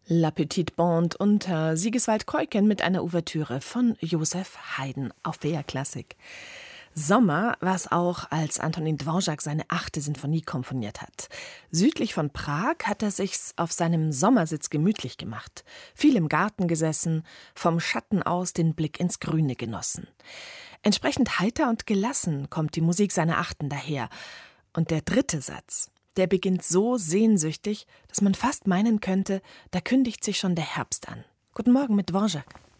La Petite Bande unter Sigiswald Keuken mit einer Ouvertüre von Joseph Haydn auf BR Klassik. Sommer war es auch, als Antonín Dvořák seine 8. Sinfonie komponiert hat. Südlich von Prag hat er sich's auf seinem Sommersitz gemütlich gemacht, viel im Garten gesessen, vom Schatten aus den Blick ins Grüne genossen. Entsprechend heiter und gelassen kommt die Musik seiner 8. daher. Und der 3. Satz, der beginnt so sehnsüchtig, dass man fast meinen könnte, da kündigt sich schon der Herbst an. Guten Morgen mit Dvořák.